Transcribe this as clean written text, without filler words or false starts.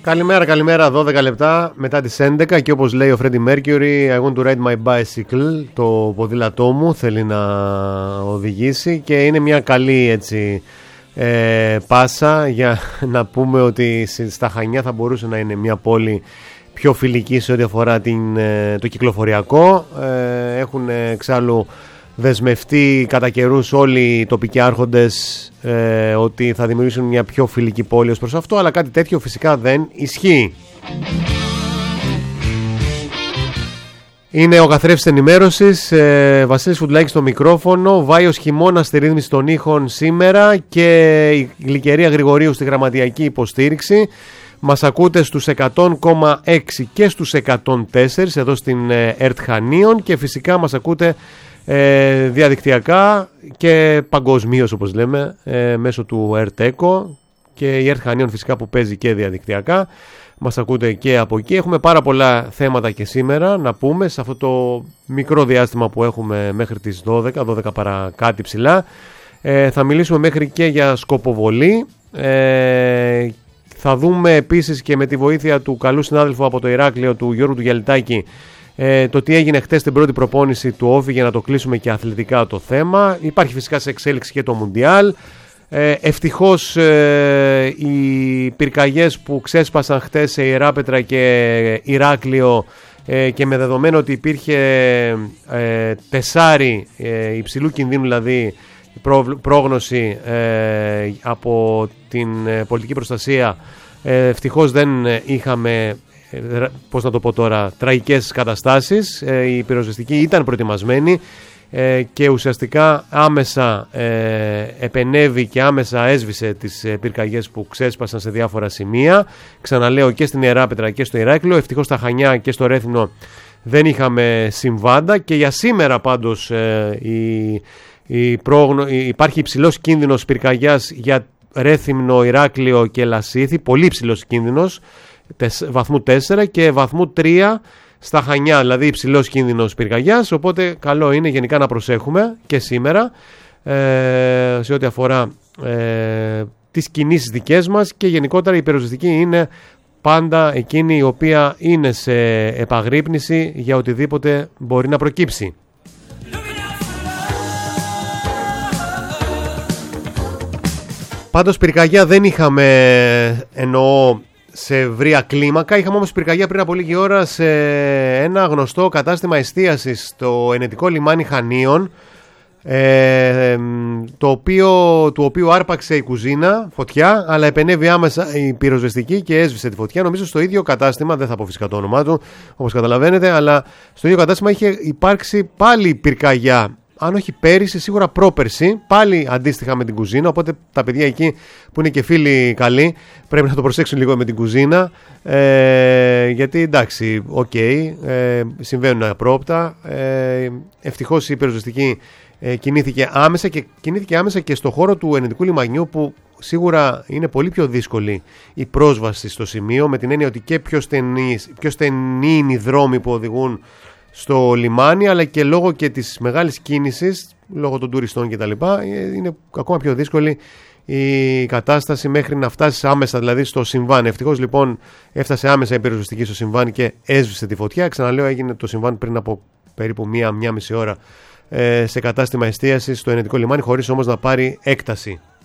Καλημέρα, 12 λεπτά μετά τις 11 και όπως λέει ο Freddie Mercury, I want to ride my bicycle, το ποδήλατό μου θέλει να οδηγήσει και είναι μια καλή έτσι πάσα για να πούμε ότι στα Χανιά θα μπορούσε να είναι μια πόλη πιο φιλική σε ό,τι αφορά το κυκλοφοριακό. Έχουν εξάλλου δεσμευτεί κατά καιρούς όλοι οι τοπικοί άρχοντες ότι θα δημιουργήσουν μια πιο φιλική πόλη ως προς αυτό, αλλά κάτι τέτοιο φυσικά δεν ισχύει. Είναι ο καθρέφτης ενημέρωσης, Βασίλης Φουντλάκης στο μικρόφωνο, Βάιος Χειμώνας στη ρύθμιση των ήχων σήμερα και η Γλυκερία Γρηγορίου στη γραμματιακή υποστήριξη. Μας ακούτε στους 100,6 και στους 104 εδώ στην ΕΡΤ Χανίων και φυσικά μας ακούτε διαδικτυακά και παγκοσμίως όπως λέμε μέσω του ΕΡΤ-ΕΚΟ και η ΕΡΤ Χανίων φυσικά που παίζει και διαδικτυακά. Μας ακούτε και από εκεί. Έχουμε πάρα πολλά θέματα και σήμερα να πούμε σε αυτό το μικρό διάστημα που έχουμε μέχρι τις 12 παρά κάτι ψηλά. Θα μιλήσουμε μέχρι και για σκοποβολή. Θα δούμε επίσης και με τη βοήθεια του καλού συνάδελφου από το Ηράκλειο, του Γιώργου του Γιαλιτάκη, το τι έγινε χτες στην πρώτη προπόνηση του Όφη για να το κλείσουμε και αθλητικά το θέμα. Υπάρχει φυσικά σε εξέλιξη και το Μουντιάλ. Ευτυχώς οι πυρκαγιές που ξέσπασαν χτες σε Ιεράπετρα και Ηράκλειο και με δεδομένο ότι υπήρχε τεσάρι υψηλού κινδύνου, δηλαδή πρόγνωση από την πολιτική προστασία, ευτυχώς δεν είχαμε, πώς να το πω τώρα, τραγικές καταστάσεις. Η πυροσβεστική ήταν προετοιμασμένη και ουσιαστικά άμεσα επενέβη και άμεσα έσβησε τις πυρκαγιές που ξέσπασαν σε διάφορα σημεία. Ξαναλέω, και στην Ιεράπετρα και στο Ηράκλειο. Ευτυχώς στα Χανιά και στο Ρέθυμνο δεν είχαμε συμβάντα και για σήμερα πάντως υπάρχει υψηλός κίνδυνος πυρκαγιάς για Ρέθυμνο, Ηράκλειο και Λασίθι, πολύ υψηλός κίνδυνος βαθμού 4 και βαθμού 3 στα Χανιά, δηλαδή υψηλός κίνδυνος πυρκαγιάς, οπότε καλό είναι γενικά να προσέχουμε και σήμερα σε ό,τι αφορά τις κινήσεις δικές μας και γενικότερα η πυροσβεστική είναι πάντα εκείνη η οποία είναι σε επαγρύπνηση για οτιδήποτε μπορεί να προκύψει. Πάντως πυρκαγιά δεν είχαμε, εννοώ σε ευρεία κλίμακα. Είχαμε όμως πυρκαγιά πριν από λίγη ώρα σε ένα γνωστό κατάστημα εστίασης στο ενετικό λιμάνι Χανίων, του οποίου άρπαξε η κουζίνα φωτιά, αλλά επενέβη άμεσα η πυροσβεστική και έσβησε τη φωτιά. Νομίζω στο ίδιο κατάστημα, δεν θα πω φυσικά το όνομά του όπως καταλαβαίνετε, αλλά στο ίδιο κατάστημα είχε υπάρξει πάλι πυρκαγιά. Αν όχι πέρυσι, σίγουρα πρόπερσι, πάλι αντίστοιχα με την κουζίνα. Οπότε τα παιδιά εκεί που είναι και φίλοι καλοί πρέπει να το προσέξουν λίγο με την κουζίνα. Γιατί εντάξει, συμβαίνουν απρόοπτα. Ευτυχώς η πυροσβεστική κινήθηκε άμεσα και στο χώρο του ενετικού λιμανιού, που σίγουρα είναι πολύ πιο δύσκολη η πρόσβαση στο σημείο, με την έννοια ότι και πιο στενοί είναι οι δρόμοι που οδηγούν στο λιμάνι, αλλά και λόγω και της μεγάλης κίνησης, λόγω των τουριστών κτλ. Είναι ακόμα πιο δύσκολη η κατάσταση μέχρι να φτάσει άμεσα δηλαδή στο συμβάν. Ευτυχώς λοιπόν έφτασε άμεσα η πυροσβεστική στο συμβάν και έσβησε τη φωτιά. Ξαναλέω, έγινε το συμβάν πριν από περίπου μία μισή ώρα σε κατάστημα εστίασης στο ενετικό λιμάνι, χωρίς όμως να πάρει έκταση.